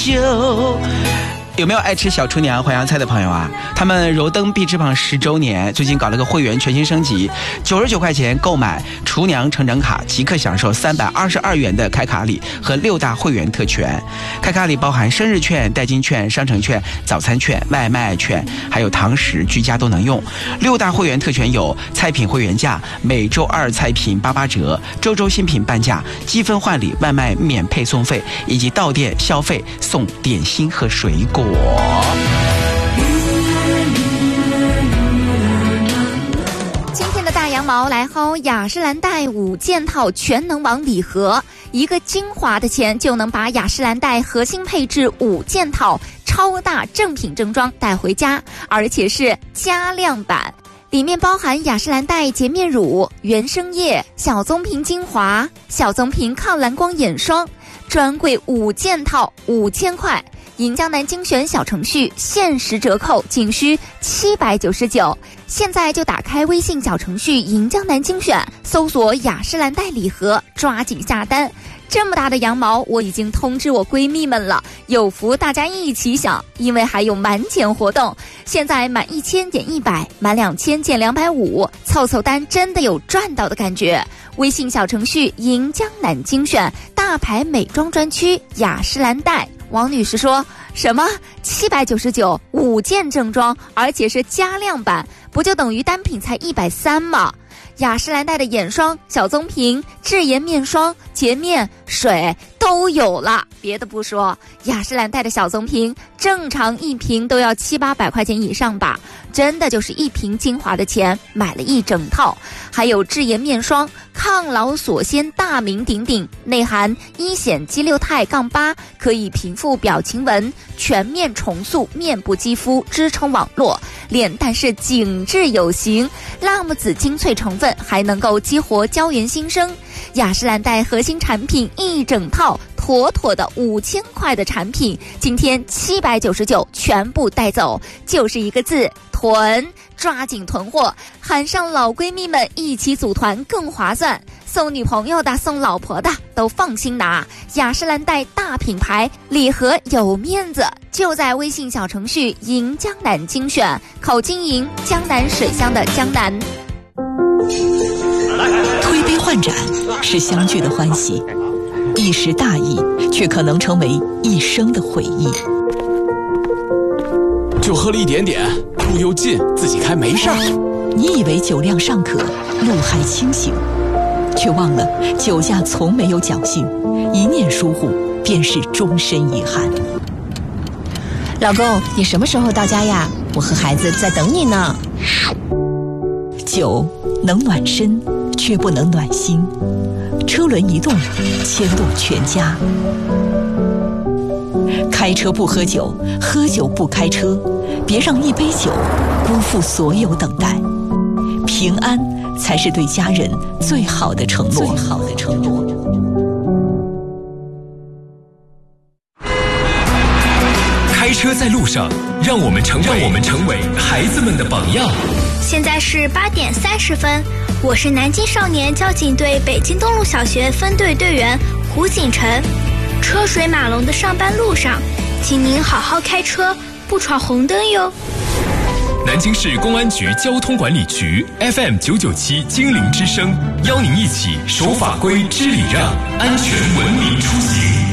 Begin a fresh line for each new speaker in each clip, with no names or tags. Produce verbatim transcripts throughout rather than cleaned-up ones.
酒。有没有爱吃小厨娘淮扬菜的朋友啊？他们柔登必吃榜十周年，最近搞了个会员全新升级，九十九块钱购买厨娘成长卡，即刻享受三百二十二元的开卡礼和六大会员特权。开卡礼包含生日券、代金券、商城券、早餐券、外卖券，还有堂食、居家都能用。六大会员特权有菜品会员价，每周二菜品八八折，周周新品半价，积分换礼，外卖免配送费，以及到店消费送点心和水果。
今天的大羊毛来薅雅诗兰黛五件套全能王礼盒，一个精华的钱就能把雅诗兰黛核心配置五件套超大正品正装带回家，而且是加量版。里面包含雅诗兰黛洁面乳、原生液、小棕瓶精华、小棕瓶抗蓝光眼霜，专柜五件套五千块。银江南精选小程序限时折扣仅需七百九十九，现在就打开微信小程序银江南精选，搜索雅诗兰黛礼盒，抓紧下单。这么大的羊毛，我已经通知我闺蜜们了，有福大家一起享，因为还有满减活动，现在满一千减一百，满两千减两百五，凑凑单真的有赚到的感觉。微信小程序银江南精选大牌美妆专区雅诗兰黛。王女士说，什么七百九十九五件正装，而且是加量版，不就等于单品才一百三吗？雅诗兰黛的眼霜、小棕瓶、智颜面霜、洁面水都有了。别的不说，雅诗兰黛的小棕瓶正常一瓶都要七八百块钱以上吧，真的就是一瓶精华的钱买了一整套。还有智颜面霜，抗老锁鲜大名鼎鼎，内含一酰基六肽杠八，可以平复表情纹，全面重塑面部肌肤，支撑网络，脸蛋是紧致有型。辣木籽精粹成分还能够激活胶原新生。雅诗兰黛核心产品一整套，妥妥的五千块的产品，今天七百九十九全部带走，就是一个字，囤。抓紧囤货，喊上老闺蜜们一起组团更划算，送女朋友的送老婆的都放心拿。雅诗兰黛大品牌，礼盒有面子，就在微信小程序银江南精选，口金银，江南水乡的江南。
推杯换盏是相聚的欢喜，一时大意却可能成为一生的回忆。
就喝了一点点，路又近，自己开没事儿。
你以为酒量尚可，路还清醒，却忘了酒驾从没有侥幸，一念疏忽便是终身遗憾。
老公，你什么时候到家呀？我和孩子在等你呢。
酒能暖身，却不能暖心。车轮一动，牵动全家。开车不喝酒，喝酒不开车，别让一杯酒辜负所有等待。平安才是对家人最好的承诺。最好的承诺。
开车在路上，让我们成为让我们成为孩子们的榜样。
现在是八点三十分，我是南京少年交警队北京东路小学分队队员胡锦晨。车水马龙的上班路上，请您好好开车，不闯红灯哟。
南京市公安局交通管理局 F M 九九七精灵之声，邀您一起守法规、知礼让，安全文明出行。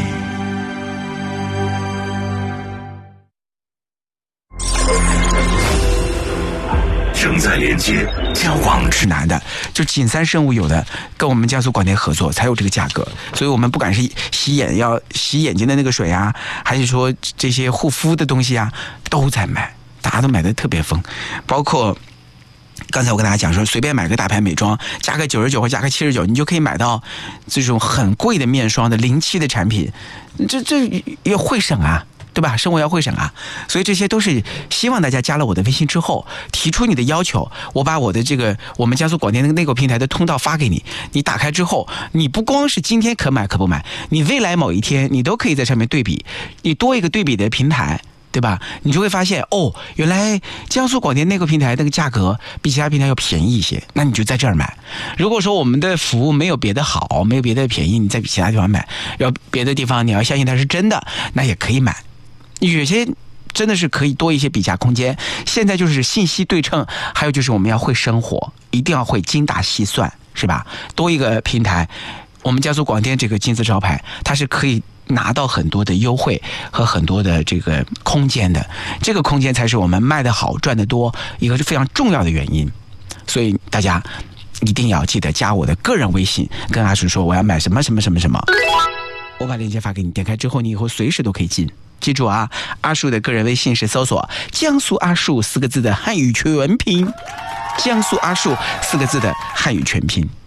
正在连接交广是难的，就锦三生物有的跟我们江苏广电合作才有这个价格，所以我们不管是洗眼要洗眼睛的那个水啊，还是说这些护肤的东西啊，都在卖，大家都买的特别疯。包括刚才我跟大家讲说，随便买个大牌美妆，加个九十九或加个七十九，你就可以买到这种很贵的面霜的零七的产品，这这也会省啊，对吧？生活要会省啊，所以这些都是希望大家加了我的微信之后，提出你的要求，我把我的这个我们江苏广电那个内购平台的通道发给你，你打开之后，你不光是今天可买可不买，你未来某一天你都可以在上面对比，你多一个对比的平台， 对吧？你就会发现哦，原来江苏广电那个平台那个价格比其他平台要便宜一些，那你就在这儿买。如果说我们的服务没有别的好，没有别的便宜，你在其他地方买，要别的地方你要相信它是真的，那也可以买。有些真的是可以多一些比价空间。现在就是信息对称，还有就是我们要会生活，一定要会精打细算，是吧？多一个平台，我们江苏广电这个金字招牌，它是可以拿到很多的优惠和很多的这个空间的，这个空间才是我们卖得好赚得多一个是非常重要的原因。所以大家一定要记得加我的个人微信，跟阿叔说我要买什么什么什么什么，我把链接发给你，点开之后你以后随时都可以进。记住啊，阿树的个人微信是搜索江苏阿树四个字的汉语全拼，江苏阿树四个字的汉语全拼。